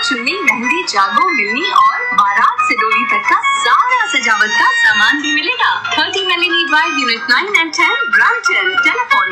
चुन्नी, मेहंदी, जागो, मिलनी और बारात से डोली तक का सारा सजावट का सामान भी मिलेगा। 30 मेलिनी drive, unit 9 and 10, Brampton. Telephone